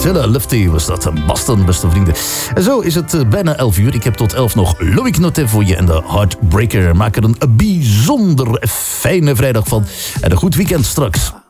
Angela Lufty was dat. Boston, beste vrienden. En zo is het bijna 11 uur. Ik heb tot 11 nog Loïc Notet voor je en de Heartbreaker. Maak er een bijzonder fijne vrijdag van. En een goed weekend straks.